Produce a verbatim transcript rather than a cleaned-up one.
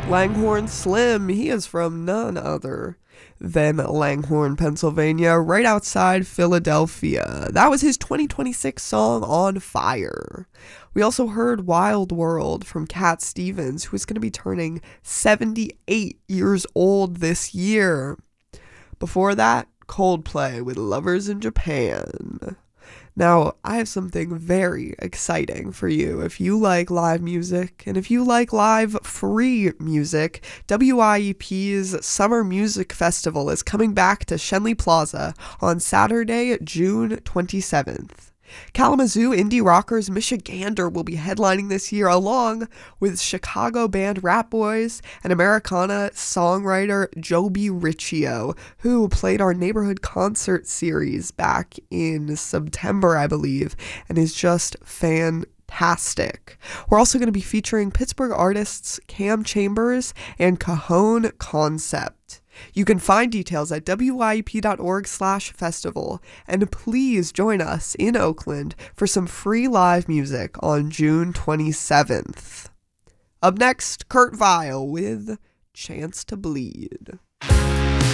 Langhorne Slim, he is from none other than Langhorne, Pennsylvania, right outside Philadelphia. That was his twenty twenty-six song On Fire. We also heard Wild World from Cat Stevens, who is going to be turning seventy-eight years old this year. Before that, Coldplay with Lovers in Japan. Now, I have something very exciting for you. If you like live music, and if you like live free music, W I E P's Summer Music Festival is coming back to Schenley Plaza on Saturday, June twenty-seventh. Kalamazoo indie rockers Michigander will be headlining this year, along with Chicago band Rat Boys and Americana songwriter Joby Riccio, who played our neighborhood concert series back in September, I believe, and is just fantastic. We're also going to be featuring Pittsburgh artists Cam Chambers and Cajon Concept. You can find details at W I E P dot org slash festival, and please join us in Oakland for some free live music on June twenty-seventh. Up next, Kurt Vile with Chance to Bleed.